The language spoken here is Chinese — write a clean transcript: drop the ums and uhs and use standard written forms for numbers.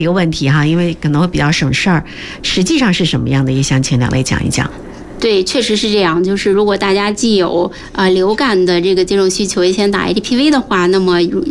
一个问题哈，因为可能会比较省事儿，实际上是什么样的，也想请两位讲一讲。 对，确实是这样。就是如果大家既有流感的这个接种需求，也想打 HPV 的话，那么